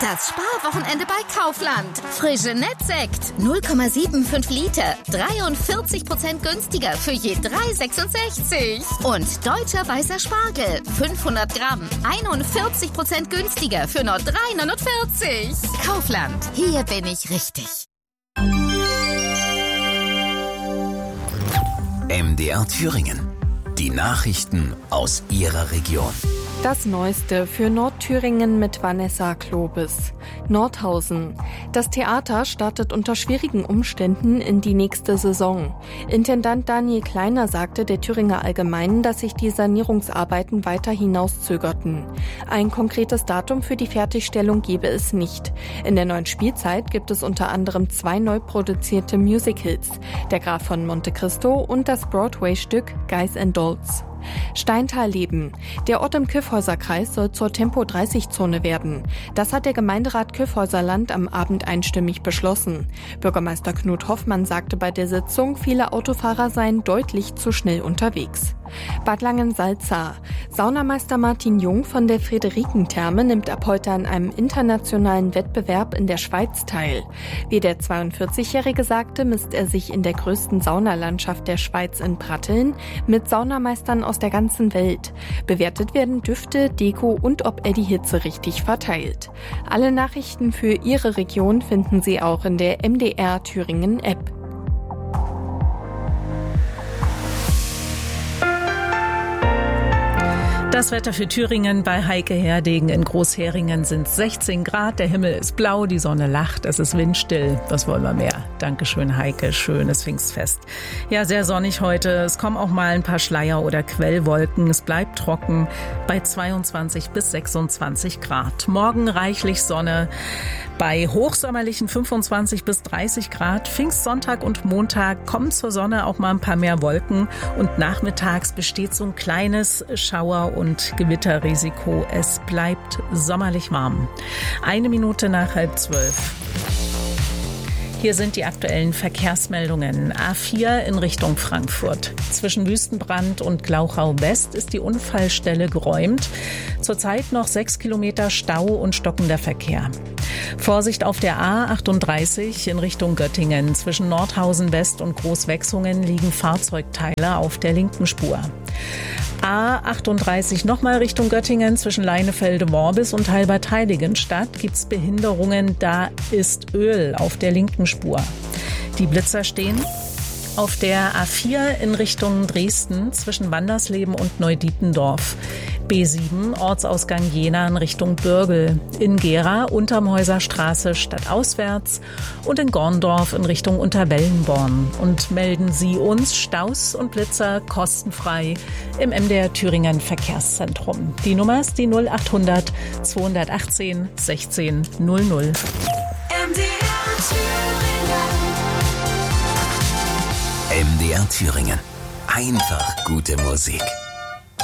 Das Sparwochenende bei Kaufland. Frische Nettsekt 0,75 Liter, 43% günstiger für je 3,66. Und deutscher weißer Spargel 500 Gramm, 41% günstiger für nur 3,49. Kaufland, hier bin ich richtig. MDR Thüringen. Die Nachrichten aus Ihrer Region. Das Neueste für Nordthüringen mit Vanessa Klobes. Nordhausen. Das Theater startet unter schwierigen Umständen in die nächste Saison. Intendant Daniel Kleiner sagte der Thüringer Allgemeinen, dass sich die Sanierungsarbeiten weiter hinauszögerten. Ein konkretes Datum für die Fertigstellung gebe es nicht. In der neuen Spielzeit gibt es unter anderem 2 neu produzierte Musicals. Der Graf von Monte Cristo und das Broadway-Stück Guys and Dolls. Steintalleben. Der Ort im Kyffhäuserkreis soll zur Tempo-30-Zone werden. Das hat der Gemeinderat Kyffhäuserland am Abend einstimmig beschlossen. Bürgermeister Knut Hoffmann sagte bei der Sitzung, viele Autofahrer seien deutlich zu schnell unterwegs. Bad Langensalza. Saunameister Martin Jung von der Friederikentherme nimmt ab heute an einem internationalen Wettbewerb in der Schweiz teil. Wie der 42-Jährige sagte, misst er sich in der größten Saunalandschaft der Schweiz in Pratteln mit Saunameistern aus der ganzen Welt. Bewertet werden Düfte, Deko und ob er die Hitze richtig verteilt. Alle Nachrichten für Ihre Region finden Sie auch in der MDR Thüringen App. Das Wetter für Thüringen bei Heike Herdegen in Großheringen sind 16 Grad. Der Himmel ist blau, die Sonne lacht, es ist windstill. Was wollen wir mehr? Dankeschön, Heike. Schönes Pfingstfest. Ja, sehr sonnig heute. Es kommen auch mal ein paar Schleier- oder Quellwolken. Es bleibt trocken bei 22 bis 26 Grad. Morgen reichlich Sonne bei hochsommerlichen 25 bis 30 Grad. Pfingstsonntag und Montag kommen zur Sonne auch mal ein paar mehr Wolken. Und nachmittags besteht so ein kleines Schauer- und Gewitterrisiko. Es bleibt sommerlich warm. 1 Minute nach 11:30. Hier sind die aktuellen Verkehrsmeldungen. A4 in Richtung Frankfurt. Zwischen Wüstenbrand und Glauchau West ist die Unfallstelle geräumt. Zurzeit noch 6 Kilometer Stau und stockender Verkehr. Vorsicht auf der A38 in Richtung Göttingen. Zwischen Nordhausen West und Großwechsungen liegen Fahrzeugteile auf der linken Spur. A38 nochmal Richtung Göttingen. Zwischen Leinefelde-Worbis und Halbertheiligenstadt gibt es Behinderungen. Da ist Öl auf der linken Spur. Die Blitzer stehen auf der A4 in Richtung Dresden zwischen Wandersleben und Neudietendorf. B7 Ortsausgang Jena in Richtung Bürgel. In Gera Untermhäuser Straße stadtauswärts und in Gorndorf in Richtung Unterwellenborn. Und melden Sie uns Staus und Blitzer kostenfrei im MDR Thüringen Verkehrszentrum. Die Nummer ist die 0800 218 16 00. MDR Thüringen. MDR Thüringen. Einfach gute Musik.